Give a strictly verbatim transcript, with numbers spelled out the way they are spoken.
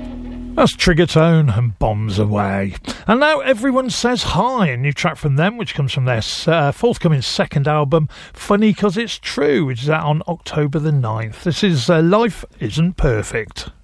That's Triggertone and Bombs Away. And now Everyone Says Hi, a new track from them, which comes from their uh, forthcoming second album, Funny 'Cause It's True, which is out on October the ninth. This is uh, Life Isn't Perfect.